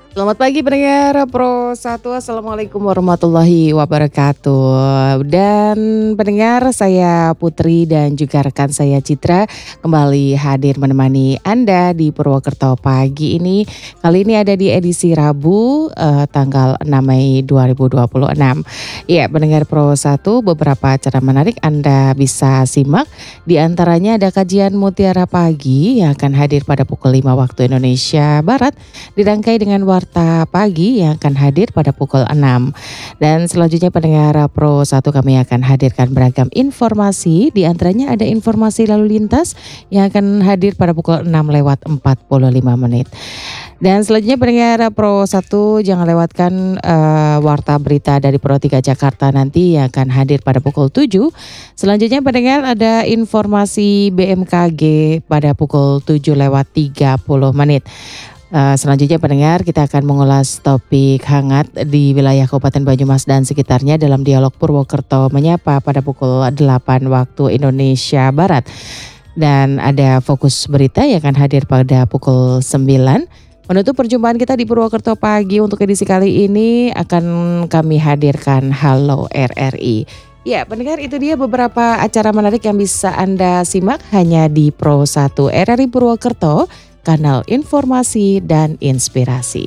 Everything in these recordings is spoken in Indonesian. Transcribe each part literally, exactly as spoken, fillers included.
Selamat pagi pendengar Pro satu, Assalamualaikum warahmatullahi wabarakatuh. Dan pendengar, saya Putri dan juga rekan saya Citra kembali hadir menemani Anda di Purwokerto pagi ini. Kali ini ada di edisi Rabu eh, tanggal enam Mei dua ribu dua puluh enam. Ya, pendengar Pro satu, beberapa acara menarik Anda bisa simak. Di antaranya ada kajian Mutiara Pagi yang akan hadir pada pukul lima waktu Indonesia Barat, dirangkai dengan Warta Pagi yang akan hadir pada pukul enam. Dan selanjutnya pendengar Pro satu, kami akan hadirkan beragam informasi. Di antaranya ada informasi lalu lintas yang akan hadir pada pukul enam lewat empat puluh lima menit. Dan selanjutnya pendengar Pro satu, jangan lewatkan uh, Warta Berita dari Pro tiga Jakarta nanti yang akan hadir pada pukul tujuh. Selanjutnya pendengar ada informasi B M K G pada pukul tujuh lewat tiga puluh menit. Uh, selanjutnya pendengar, kita akan mengulas topik hangat di wilayah Kabupaten Banyumas dan sekitarnya dalam dialog Purwokerto Menyapa pada pukul delapan waktu Indonesia Barat. Dan ada fokus berita yang akan hadir pada pukul sembilan. Menutup perjumpaan kita di Purwokerto Pagi untuk edisi kali ini akan kami hadirkan Halo R R I. Ya, pendengar, itu dia beberapa acara menarik yang bisa Anda simak hanya di Pro satu R R I Purwokerto, kanal informasi dan inspirasi.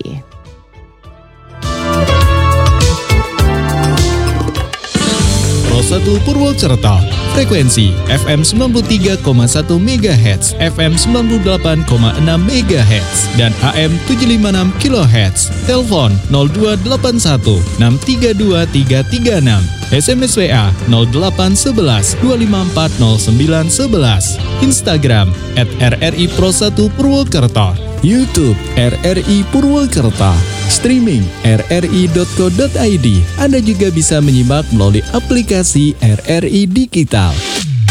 Pro satu Purwokerto, frekuensi F M sembilan puluh tiga koma satu megahertz, F M sembilan puluh delapan koma enam megahertz, dan A M tujuh ratus lima puluh enam kilohertz. Telepon nol dua delapan satu enam tiga dua tiga tiga enam. S M S W A nol delapan satu satu dua lima empat nol sembilan satu satu. Instagram at R R I Pro satu Purwokerto. YouTube R R I Purwokerto. Streaming r r i dot co dot i d. Anda juga bisa menyimak melalui aplikasi R R I Digital.